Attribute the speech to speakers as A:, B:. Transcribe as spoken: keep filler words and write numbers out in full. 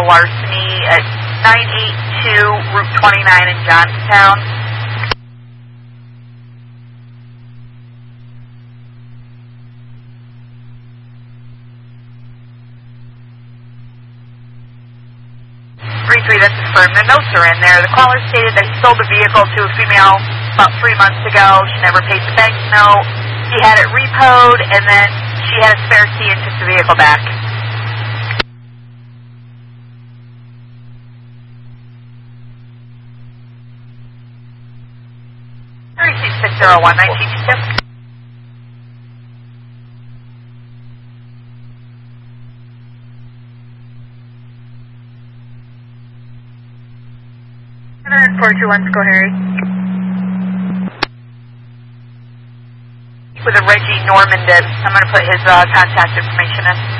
A: larceny at nine eighty-two Route twenty-nine in Johnstown. three three, that's confirmed. The notes are in there. The caller stated that he sold the vehicle to a female about three months ago. She never paid the bank note. He had it repoed, and then she had a spare key and took the vehicle back. thirty-two six oh one, nineteen two. four two one, go Harry. With a Reggie Normandin. I'm going to put his uh, contact information in.